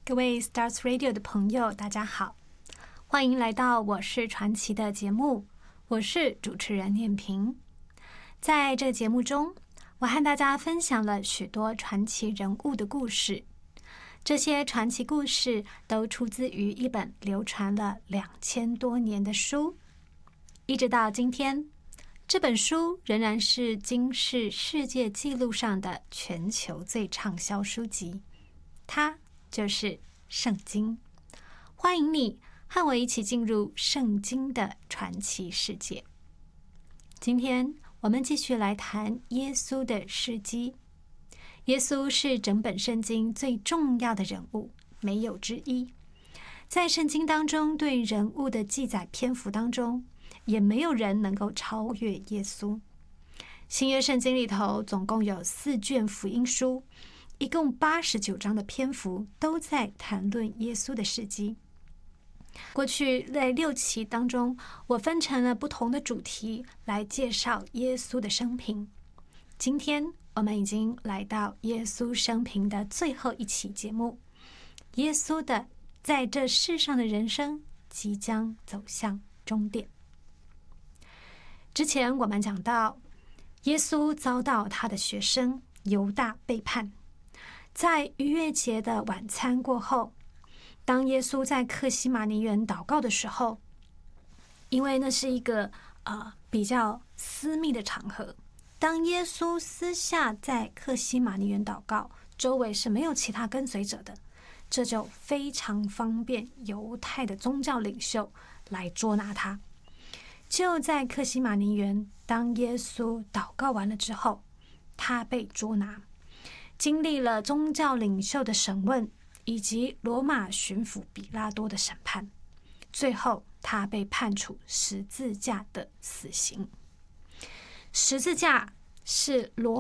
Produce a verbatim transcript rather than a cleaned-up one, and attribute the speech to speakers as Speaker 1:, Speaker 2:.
Speaker 1: 各位 Stars Radio 的朋友，大家好，欢迎来到我是传奇的节目，我是主持人念萍。在这个节目中，我和大家分享了许多传奇人物的故事，这些传奇故事都出自于一本流传了两千多年的书，一直到今天，这本书仍然是金氏世界纪录上的全球最畅销书籍，它就是圣经。欢迎你和我一起进入圣经的传奇世界。今天我们继续来谈耶稣的事迹。耶稣是整本圣经最重要的人物，没有之一。在圣经当中对人物的记载篇幅当中，也没有人能够超越耶稣。新约圣经里头总共有四卷福音书，一共八十九章的篇幅都在谈论耶稣的事迹。过去在六期当中，我分成了不同的主题来介绍耶稣的生平。今天我们已经来到耶稣生平的最后一期节目，耶稣的在这世上的人生即将走向终点。之前我们讲到，耶稣遭到他的学生犹大背叛。在逾越节的晚餐过后，当耶稣在客西马尼园祷告的时候，因为那是一个呃比较私密的场合，当耶稣私下在客西马尼园祷告，周围是没有其他跟随者的，这就非常方便犹太的宗教领袖来捉拿他。就在客西马尼园，当耶稣祷告完了之后，他被捉拿，经历了宗教领袖的审问以及罗马巡抚比拉多的审判，最后他被判处十字架的死刑。十字架是罗